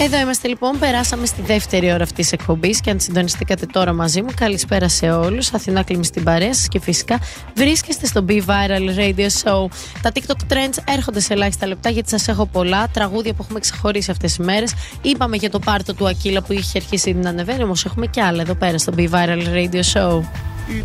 Εδώ είμαστε λοιπόν, περάσαμε στη δεύτερη ώρα αυτής της εκπομπής και αν συντονιστήκατε τώρα μαζί μου, καλησπέρα σε όλους. Αθηνά Κλίμη στην παρέα σας και φυσικά βρίσκεστε στο Be Viral Radio Show. Τα TikTok Trends έρχονται σε ελάχιστα λεπτά γιατί σας έχω πολλά τραγούδια που έχουμε ξεχωρίσει αυτές τις μέρες. Είπαμε για το πάρτο του Ακύλα που είχε αρχίσει να ανεβαίνει, όμως έχουμε και άλλα εδώ πέρα στο Be Viral Radio Show.